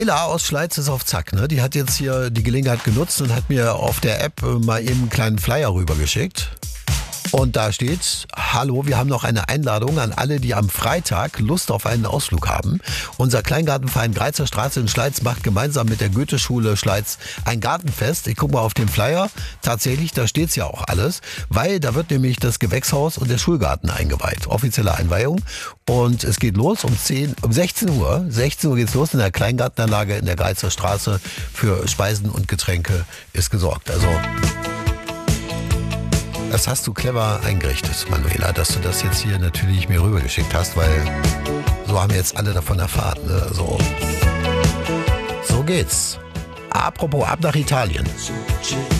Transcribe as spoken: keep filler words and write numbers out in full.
Ella aus Schleiz ist auf Zack, ne? Die hat jetzt hier die Gelegenheit genutzt und hat mir auf der App äh, mal eben einen kleinen Flyer rübergeschickt. Und da steht: Hallo, wir haben noch eine Einladung an alle, die am Freitag Lust auf einen Ausflug haben. Unser Kleingartenverein Greizer Straße in Schleiz macht gemeinsam mit der Goetheschule Schleiz ein Gartenfest. Ich gucke mal auf den Flyer. Tatsächlich, da steht's ja auch alles, weil da wird nämlich das Gewächshaus und der Schulgarten eingeweiht. Offizielle Einweihung. Und es geht los um zehn, um sechzehn Uhr. sechzehn Uhr geht's los in der Kleingartenanlage in der Greizer Straße. Für Speisen und Getränke ist gesorgt. Also das hast du clever eingerichtet, Manuela, dass du das jetzt hier natürlich mir rübergeschickt hast, weil so haben jetzt alle davon erfahren. Ne? So, so geht's. Apropos, ab nach Italien.